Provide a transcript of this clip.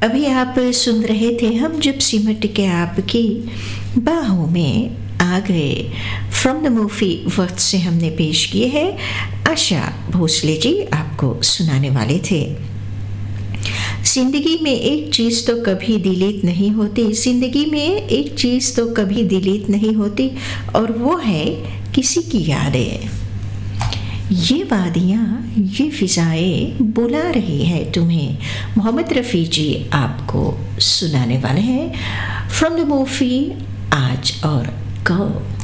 अभी आप सुन रहे थे हम जब सिमट के आपकी बाहों में आ गए। फ्रॉम द मूवी वक्त से हमने पेश किए हैं, आशा भोसले जी आपको सुनाने वाले थे। जिंदगी में एक चीज़ तो कभी डिलीट नहीं होती, जिंदगी में एक चीज़ तो कभी डिलीट नहीं होती, और वो है किसी की यादें। ये वादियाँ, ये फिजाएं बुला रही है तुम्हें, मोहम्मद रफ़ी जी आपको सुनाने वाले हैं फ्रॉम द मूवी आज और कल।